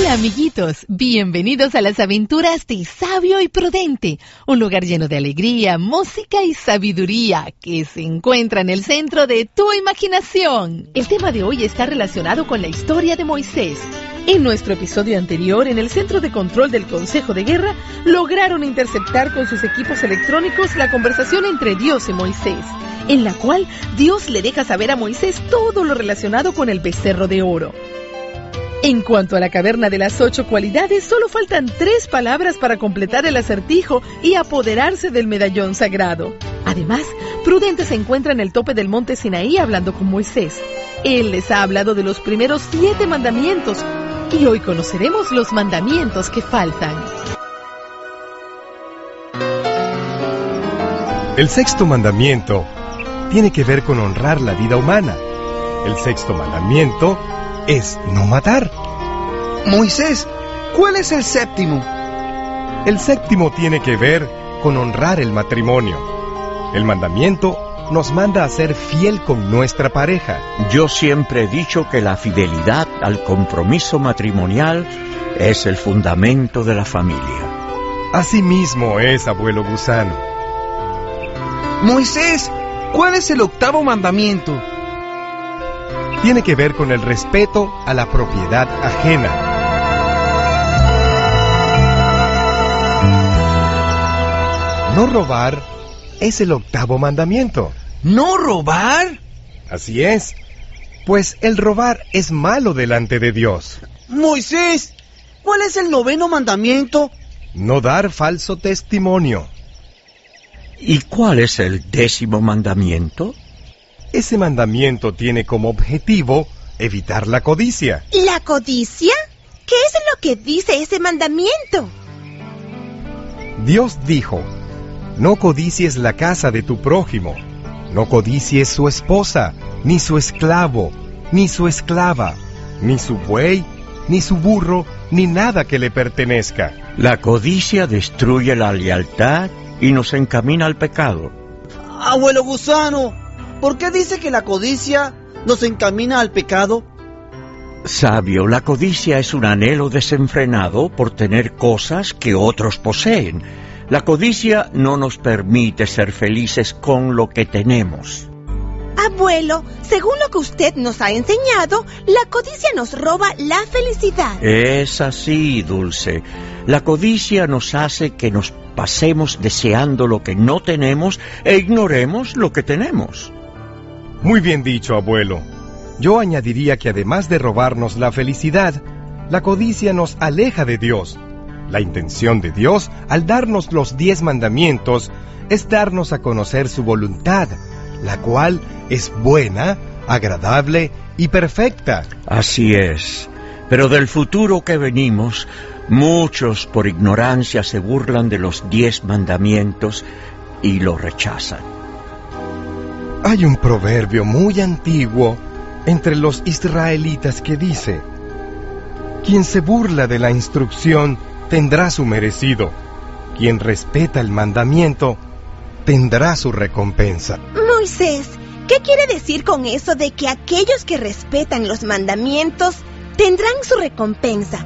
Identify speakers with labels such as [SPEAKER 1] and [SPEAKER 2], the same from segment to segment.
[SPEAKER 1] Hola amiguitos, bienvenidos a las aventuras de Sabio y Prudente, un lugar lleno de alegría, música y sabiduría que se encuentra en el centro de tu imaginación. El tema de hoy está relacionado con la historia de Moisés. En nuestro episodio anterior, en el centro de control del Consejo de Guerra, lograron interceptar con sus equipos electrónicos la conversación entre Dios y Moisés, en la cual Dios le deja saber a Moisés todo lo relacionado con el becerro de oro. En cuanto a la caverna de las 8 cualidades, solo faltan 3 palabras para completar el acertijo y apoderarse del medallón sagrado. Además, Prudente se encuentra en el tope del monte Sinaí hablando con Moisés. Él les ha hablado de los primeros 7 mandamientos y hoy conoceremos los mandamientos que faltan.
[SPEAKER 2] El sexto mandamiento tiene que ver con honrar la vida humana. El sexto mandamiento es no matar.
[SPEAKER 3] Moisés, ¿cuál es el séptimo?
[SPEAKER 2] El séptimo tiene que ver con honrar el matrimonio. El mandamiento nos manda a ser fiel con nuestra pareja.
[SPEAKER 4] Yo siempre he dicho que la fidelidad al compromiso matrimonial es el fundamento de la familia.
[SPEAKER 2] Así mismo es, abuelo Gusano.
[SPEAKER 3] Moisés, ¿cuál es el octavo mandamiento?
[SPEAKER 2] Tiene que ver con el respeto a la propiedad ajena. No robar es el octavo mandamiento.
[SPEAKER 3] ¿No robar?
[SPEAKER 2] Así es, pues el robar es malo delante de Dios.
[SPEAKER 3] Moisés, ¿cuál es el noveno mandamiento?
[SPEAKER 2] No dar falso testimonio.
[SPEAKER 4] ¿Y cuál es el 10º mandamiento?
[SPEAKER 2] Ese mandamiento tiene como objetivo evitar la codicia.
[SPEAKER 5] ¿La codicia? ¿Qué es lo que dice ese mandamiento?
[SPEAKER 2] Dios dijo: no codicies la casa de tu prójimo, no codicies su esposa, ni su esclavo, ni su esclava, ni su buey, ni su burro, ni nada que le pertenezca.
[SPEAKER 4] La codicia destruye la lealtad y nos encamina al pecado.
[SPEAKER 3] Abuelo Gusano, ¿por qué dice que la codicia nos encamina al pecado?
[SPEAKER 4] Sabio, la codicia es un anhelo desenfrenado por tener cosas que otros poseen. La codicia no nos permite ser felices con lo que tenemos.
[SPEAKER 5] Abuelo, según lo que usted nos ha enseñado, la codicia nos roba la felicidad.
[SPEAKER 4] Es así, Dulce. La codicia nos hace que nos pasemos deseando lo que no tenemos e ignoremos lo que tenemos.
[SPEAKER 2] Muy bien dicho, abuelo. Yo añadiría que además de robarnos la felicidad, la codicia nos aleja de Dios. La intención de Dios, al darnos los 10 mandamientos, es darnos a conocer su voluntad, la cual es buena, agradable y perfecta.
[SPEAKER 4] Así es. Pero del futuro que venimos, muchos por ignorancia se burlan de los 10 mandamientos y lo rechazan.
[SPEAKER 2] Hay un proverbio muy antiguo entre los israelitas que dice: quien se burla de la instrucción tendrá su merecido. Quien respeta el mandamiento tendrá su recompensa.
[SPEAKER 5] Moisés, ¿qué quiere decir con eso de que aquellos que respetan los mandamientos tendrán su recompensa?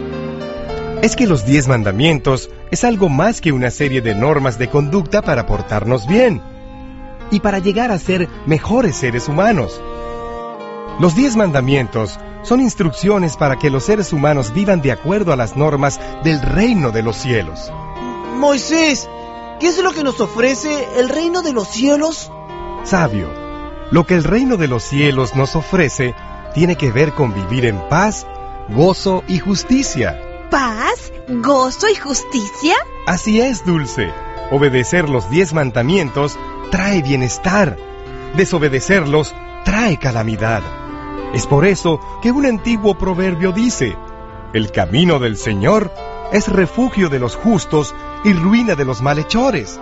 [SPEAKER 2] Es que los 10 mandamientos es algo más que una serie de normas de conducta para portarnos bien y para llegar a ser mejores seres humanos. Los 10 mandamientos son instrucciones para que los seres humanos vivan de acuerdo a las normas del reino de los cielos.
[SPEAKER 3] Moisés, ¿qué es lo que nos ofrece el reino de los cielos?
[SPEAKER 2] Sabio, lo que el reino de los cielos nos ofrece tiene que ver con vivir en paz, gozo y justicia.
[SPEAKER 5] ¿Paz, gozo y justicia?
[SPEAKER 2] Así es, Dulce. Obedecer los 10 mandamientos trae bienestar. Desobedecerlos trae calamidad. Es por eso que un antiguo proverbio dice: el camino del Señor es refugio de los justos y ruina de los malhechores.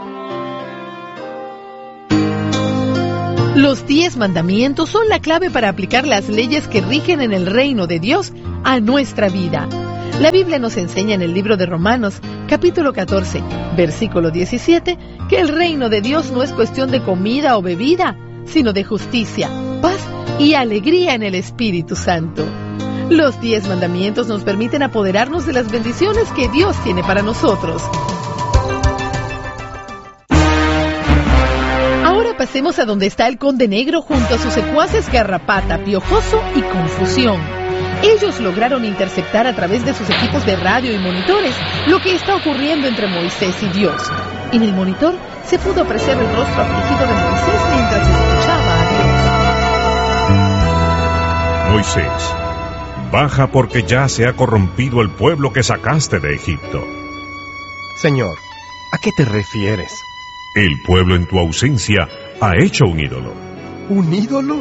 [SPEAKER 1] Los 10 mandamientos son la clave para aplicar las leyes que rigen en el reino de Dios a nuestra vida. La Biblia nos enseña en el libro de Romanos, capítulo 14, versículo 17, que el reino de Dios no es cuestión de comida o bebida, sino de justicia, paz y alegría en el Espíritu Santo. Los 10 mandamientos nos permiten apoderarnos de las bendiciones que Dios tiene para nosotros. Ahora pasemos a donde está el Conde Negro junto a sus secuaces Garrapata, Piojoso y Confusión. Ellos lograron interceptar a través de sus equipos de radio y monitores lo que está ocurriendo entre Moisés y Dios. En el monitor se pudo apreciar el rostro afligido de Moisés mientras escuchaba a Dios.
[SPEAKER 6] Moisés, baja porque ya se ha corrompido el pueblo que sacaste de Egipto.
[SPEAKER 2] Señor, ¿a qué te refieres?
[SPEAKER 6] El pueblo en tu ausencia ha hecho un ídolo.
[SPEAKER 2] ¿Un ídolo?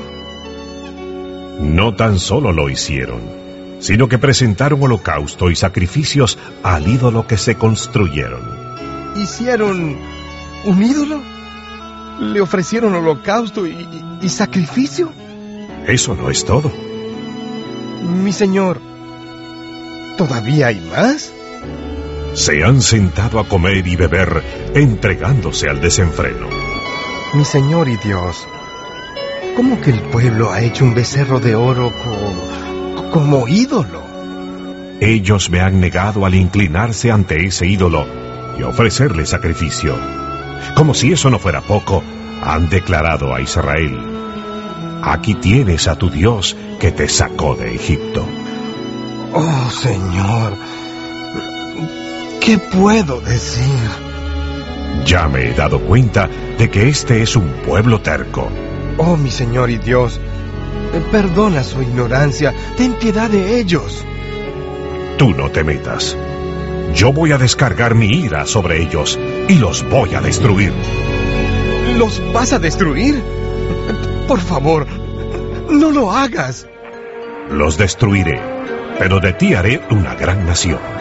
[SPEAKER 6] No tan solo lo hicieron, sino que presentaron holocausto y sacrificios al ídolo que se construyeron.
[SPEAKER 2] ¿Hicieron un ídolo? ¿Le ofrecieron holocausto y sacrificio?
[SPEAKER 6] Eso no es todo.
[SPEAKER 2] Mi señor, ¿todavía hay más?
[SPEAKER 6] Se han sentado a comer y beber, entregándose al desenfreno.
[SPEAKER 2] Mi señor y Dios, ¿cómo que el pueblo ha hecho un becerro de oro como ídolo?
[SPEAKER 6] Ellos me han negado al inclinarse ante ese ídolo y ofrecerle sacrificio. Como si eso no fuera poco, han declarado a Israel: aquí tienes a tu Dios que te sacó de Egipto.
[SPEAKER 2] Oh, Señor, ¿qué puedo decir?
[SPEAKER 6] Ya me he dado cuenta de que este es un pueblo terco.
[SPEAKER 2] Oh, mi Señor y Dios, perdona su ignorancia, ten piedad de ellos.
[SPEAKER 6] Tú no te metas. Yo voy a descargar mi ira sobre ellos y los voy a destruir.
[SPEAKER 2] ¿Los vas a destruir? Por favor, no lo hagas.
[SPEAKER 6] Los destruiré, pero de ti haré una gran nación.